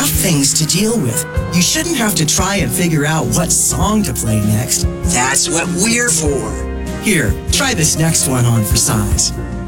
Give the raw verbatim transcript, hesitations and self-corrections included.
enough things to deal with. You shouldn't have to try and figure out what song to play next. That's what we're for. Here, try this next one on for size.